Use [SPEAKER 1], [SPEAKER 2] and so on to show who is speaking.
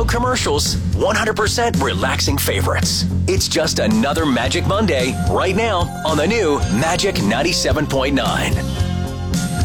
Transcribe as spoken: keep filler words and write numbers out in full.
[SPEAKER 1] no commercials, one hundred percent relaxing favorites. It's just another Magic Monday right now on the new Magic ninety-seven point nine.